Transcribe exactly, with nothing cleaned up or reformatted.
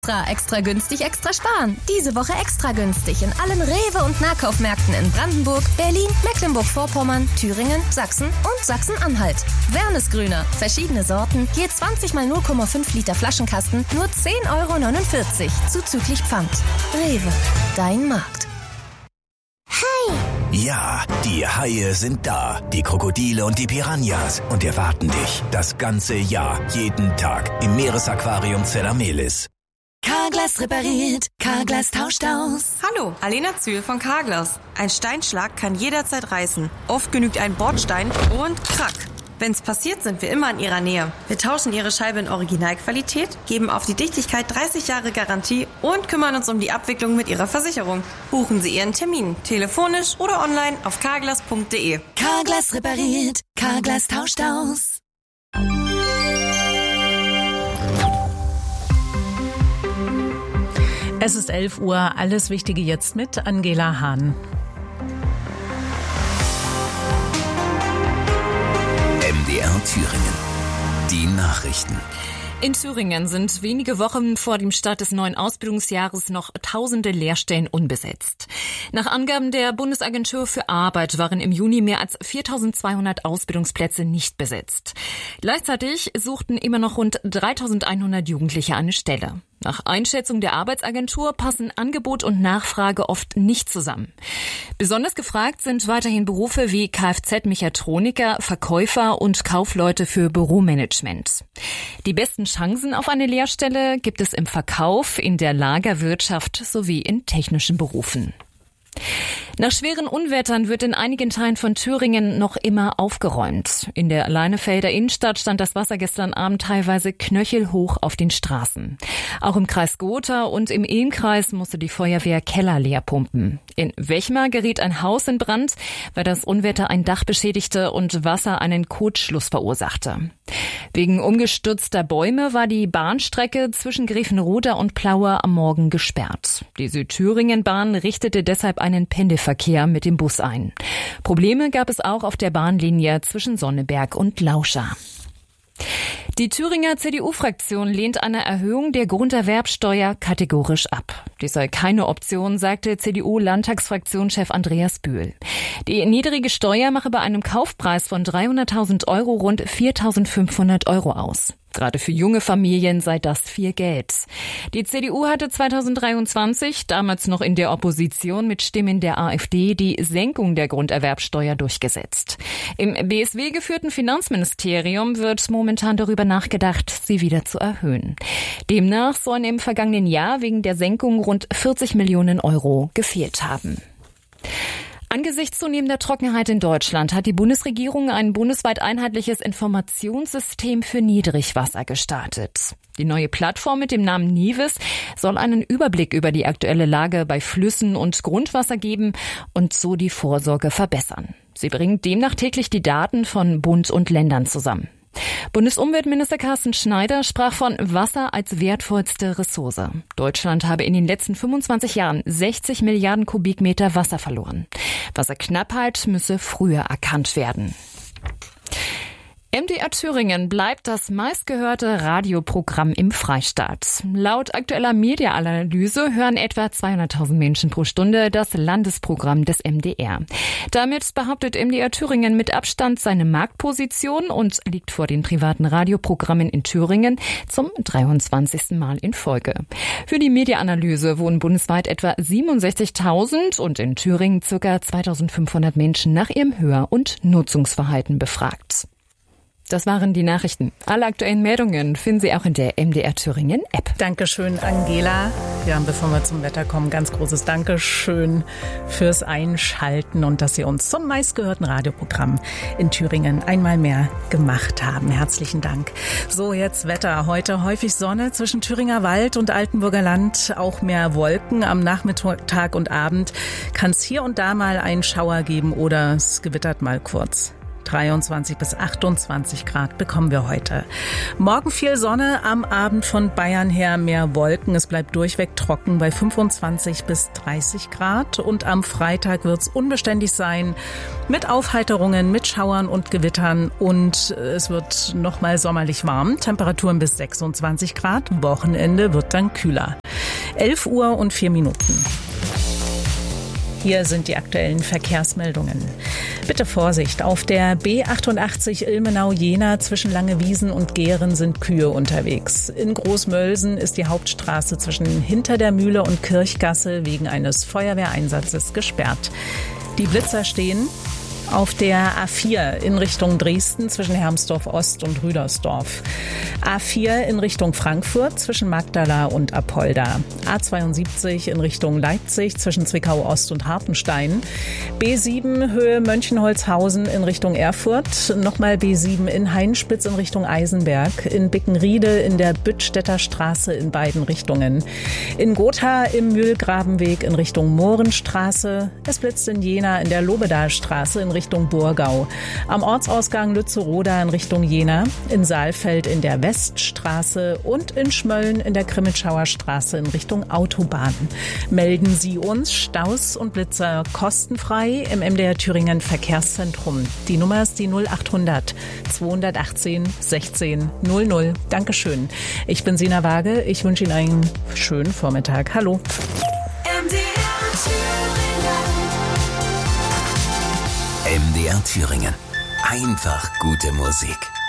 Extra, extra günstig, extra sparen. Diese Woche extra günstig in allen Rewe- und Nahkaufmärkten in Brandenburg, Berlin, Mecklenburg-Vorpommern, Thüringen, Sachsen und Sachsen-Anhalt. Wernesgrüner, verschiedene Sorten, je zwanzig mal null Komma fünf Liter Flaschenkasten, nur zehn Euro neunundvierzig, zuzüglich Pfand. Rewe, dein Markt. Hi! Ja, die Haie sind da. Die Krokodile und die Piranhas. Und erwarten dich das ganze Jahr, jeden Tag im Meeresaquarium Zellamelis. Carglass repariert, Carglass tauscht aus. Hallo, Alena Zühl von Carglass. Ein Steinschlag kann jederzeit reißen. Oft genügt ein Bordstein und krack. Wenn's passiert, sind wir immer in Ihrer Nähe. Wir tauschen Ihre Scheibe in Originalqualität, geben auf die Dichtigkeit dreißig Jahre Garantie und kümmern uns um die Abwicklung mit Ihrer Versicherung. Buchen Sie Ihren Termin, telefonisch oder online auf carglass punkt de. Carglass repariert, Carglass tauscht aus. Es ist elf Uhr, alles Wichtige jetzt mit Angela Hahn. M D R Thüringen. Die Nachrichten. In Thüringen sind wenige Wochen vor dem Start des neuen Ausbildungsjahres noch tausende Lehrstellen unbesetzt. Nach Angaben der Bundesagentur für Arbeit waren im Juni mehr als viertausendzweihundert Ausbildungsplätze nicht besetzt. Gleichzeitig suchten immer noch rund dreitausendeinhundert Jugendliche eine Stelle. Nach Einschätzung der Arbeitsagentur passen Angebot und Nachfrage oft nicht zusammen. Besonders gefragt sind weiterhin Berufe wie Kfz-Mechatroniker, Verkäufer und Kaufleute für Büromanagement. Die besten Chancen auf eine Lehrstelle gibt es im Verkauf, in der Lagerwirtschaft sowie in technischen Berufen. Nach schweren Unwettern wird in einigen Teilen von Thüringen noch immer aufgeräumt. In der Leinefelder Innenstadt stand das Wasser gestern Abend teilweise knöchelhoch auf den Straßen. Auch im Kreis Gotha und im Ilm-Kreis musste die Feuerwehr Keller leer pumpen. In Wechmar geriet ein Haus in Brand, weil das Unwetter ein Dach beschädigte und Wasser einen Kurzschluss verursachte. Wegen umgestürzter Bäume war die Bahnstrecke zwischen Grevenroda und Plaue am Morgen gesperrt. Die Südthüringen-Bahn richtete deshalb einen Pendelverkehr mit dem Bus ein. Probleme gab es auch auf der Bahnlinie zwischen Sonneberg und Lauscha. Die Thüringer C D U-Fraktion lehnt eine Erhöhung der Grunderwerbsteuer kategorisch ab. Dies sei keine Option, sagte C D U-Landtagsfraktionschef Andreas Bühl. Die niedrige Steuer mache bei einem Kaufpreis von dreihunderttausend Euro rund viertausendfünfhundert Euro aus. Gerade für junge Familien sei das viel Geld. Die C D U hatte zweitausenddreiundzwanzig, damals noch in der Opposition mit Stimmen der AfD, die Senkung der Grunderwerbsteuer durchgesetzt. Im B S W-geführten Finanzministerium wird momentan darüber nachgedacht, sie wieder zu erhöhen. Demnach sollen im vergangenen Jahr wegen der Senkung rund vierzig Millionen Euro gefehlt haben. Angesichts zunehmender Trockenheit in Deutschland hat die Bundesregierung ein bundesweit einheitliches Informationssystem für Niedrigwasser gestartet. Die neue Plattform mit dem Namen Nives soll einen Überblick über die aktuelle Lage bei Flüssen und Grundwasser geben und so die Vorsorge verbessern. Sie bringt demnach täglich die Daten von Bund und Ländern zusammen. Bundesumweltminister Carsten Schneider sprach von Wasser als wertvollste Ressource. Deutschland habe in den letzten fünfundzwanzig Jahren sechzig Milliarden Kubikmeter Wasser verloren. Wasserknappheit müsse früher erkannt werden. M D R Thüringen bleibt das meistgehörte Radioprogramm im Freistaat. Laut aktueller Media-Analyse hören etwa zweihunderttausend Menschen pro Stunde das Landesprogramm des M D R. Damit behauptet M D R Thüringen mit Abstand seine Marktposition und liegt vor den privaten Radioprogrammen in Thüringen zum dreiundzwanzigsten Mal in Folge. Für die Media-Analyse wurden bundesweit etwa siebenundsechzigtausend und in Thüringen ca. zweitausendfünfhundert Menschen nach ihrem Hör- und Nutzungsverhalten befragt. Das waren die Nachrichten. Alle aktuellen Meldungen finden Sie auch in der M D R Thüringen App. Dankeschön, Angela. Ja, und bevor wir zum Wetter kommen, ganz großes Dankeschön fürs Einschalten und dass Sie uns zum meistgehörten Radioprogramm in Thüringen einmal mehr gemacht haben. Herzlichen Dank. So, jetzt Wetter. Heute häufig Sonne zwischen Thüringer Wald und Altenburger Land. Auch mehr Wolken. Am Nachmittag und Abend kann es hier und da mal einen Schauer geben oder es gewittert mal kurz. dreiundzwanzig bis achtundzwanzig Grad bekommen wir heute. Morgen viel Sonne, am Abend von Bayern her mehr Wolken. Es bleibt durchweg trocken bei fünfundzwanzig bis dreißig Grad. Und am Freitag wird es unbeständig sein mit Aufheiterungen, mit Schauern und Gewittern. Und es wird nochmal sommerlich warm. Temperaturen bis sechsundzwanzig Grad. Wochenende wird dann kühler. elf Uhr und vier Minuten. Hier sind die aktuellen Verkehrsmeldungen. Bitte Vorsicht, auf der B achtundachtzig Ilmenau-Jena zwischen Langewiesen und Gehren sind Kühe unterwegs. In Großmölsen ist die Hauptstraße zwischen Hinter der Mühle und Kirchgasse wegen eines Feuerwehreinsatzes gesperrt. Die Blitzer stehen auf der A vier in Richtung Dresden zwischen Hermsdorf Ost und Rüdersdorf. A vier in Richtung Frankfurt zwischen Magdala und Apolda. A zweiundsiebzig in Richtung Leipzig zwischen Zwickau Ost und Hartenstein. B sieben Höhe Mönchenholzhausen in Richtung Erfurt. Nochmal B sieben in Hainspitz in Richtung Eisenberg. In Bickenriede in der Büttstädter Straße in beiden Richtungen. In Gotha im Mühlgrabenweg in Richtung Mohrenstraße. Es blitzt in Jena in der Lobedalstraße in Richtung Richtung Burgau. Am Ortsausgang Lützeroda in Richtung Jena, in Saalfeld in der Weststraße und in Schmölln in der Krimitschauer Straße in Richtung Autobahn. Melden Sie uns Staus und Blitzer kostenfrei im M D R Thüringen Verkehrszentrum. Die Nummer ist die null achthundert zweihundertachtzehn sechzehn null null. Dankeschön. Ich bin Sina Waage. Ich wünsche Ihnen einen schönen Vormittag. Hallo. M D R Thüringen. M D R Thüringen. Einfach gute Musik.